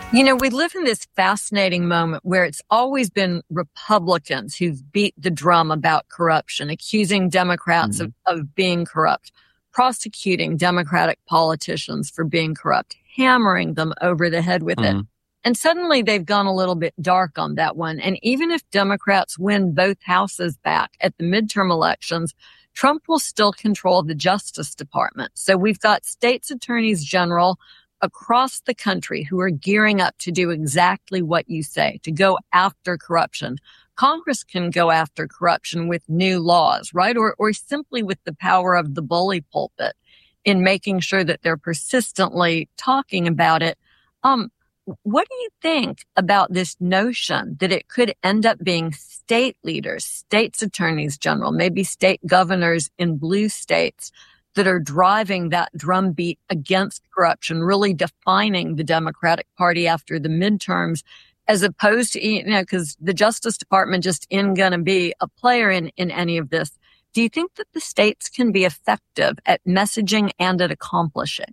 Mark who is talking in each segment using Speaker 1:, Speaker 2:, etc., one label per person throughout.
Speaker 1: We live in this fascinating moment where it's always been Republicans who've beat the drum about corruption, accusing Democrats of being corrupt, prosecuting Democratic politicians for being corrupt, hammering them over the head with it. And suddenly they've gone a little bit dark on that one. And even if Democrats win both houses back at the midterm elections, Trump will still control the Justice Department. So we've got states attorneys general across the country who are gearing up to do exactly what you say, to go after corruption. Congress can go after corruption with new laws, right? Or simply with the power of the bully pulpit in making sure that they're persistently talking about it. What do you think about this notion that it could end up being state leaders, states attorneys general, maybe state governors in blue states that are driving that drumbeat against corruption, really defining the Democratic Party after the midterms, as opposed to, because the Justice Department just isn't going to be a player in any of this. Do you think that the states can be effective at messaging and at accomplishing?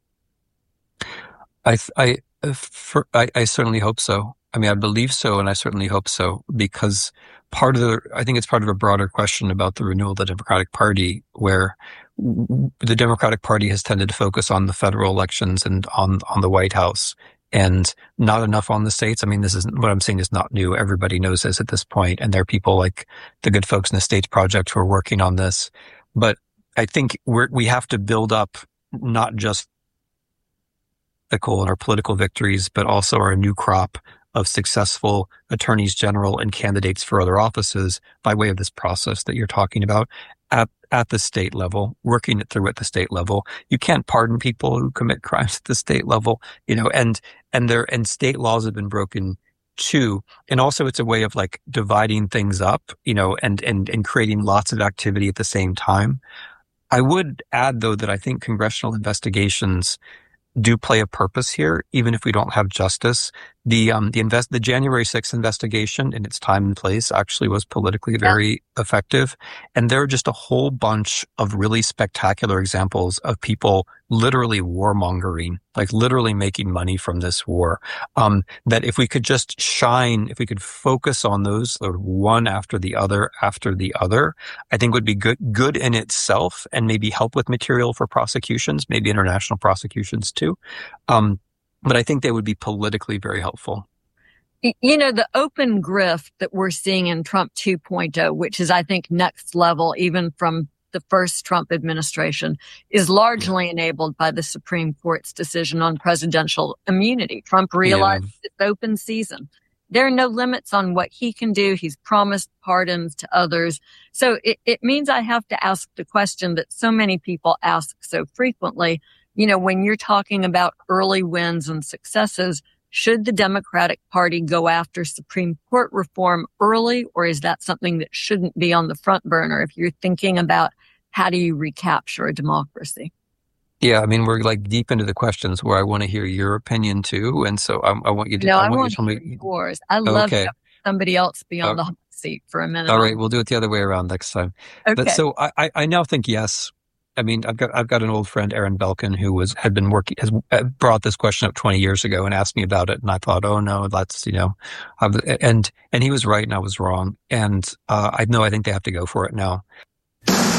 Speaker 2: I certainly hope so. I mean, I believe so, and I certainly hope so, because I think it's part of a broader question about the renewal of the Democratic Party, where the Democratic Party has tended to focus on the federal elections and on the White House, and not enough on the states. I mean, this isn't what I'm saying is not new. Everybody knows this at this point, and there are people like the good folks in the States Project who are working on this. But I think we have to build up not just our political victories, but also our new crop of successful attorneys general and candidates for other offices by way of this process that you're talking about at the state level, working it through at the state level. You can't pardon people who commit crimes at the state level, and state laws have been broken too. And also it's a way of like dividing things up, and creating lots of activity at the same time. I would add though that I think congressional investigations do play a purpose here, even if we don't have justice. The January 6th investigation in its time and place actually was politically very effective. And there are just a whole bunch of really spectacular examples of people literally warmongering, like literally making money from this war. That if we could just if we could focus on those one after the other, I think would be good in itself, and maybe help with material for prosecutions, maybe international prosecutions too. But I think they would be politically very helpful.
Speaker 1: The open grift that we're seeing in Trump 2.0, which is, I think, next level, even from the first Trump administration, is largely enabled by the Supreme Court's decision on presidential immunity. Trump realized it's open season. There are no limits on what he can do. He's promised pardons to others. So it means I have to ask the question that so many people ask so frequently. When you're talking about early wins and successes, should the Democratic Party go after Supreme Court reform early, or is that something that shouldn't be on the front burner if you're thinking about how do you recapture a democracy?
Speaker 2: Yeah, I mean, we're like deep into the questions where I want to hear your opinion too. And so I want you to,
Speaker 1: I want you to tell me yours. I love to have somebody else be on the hot seat for a minute.
Speaker 2: All right, we'll do it the other way around next time. Okay. But so I now think yes. I mean, I've got an old friend, Aaron Belkin, who has brought this question up 20 years ago and asked me about it. And I thought, oh no, that's, and he was right and I was wrong. And I think they have to go for it now.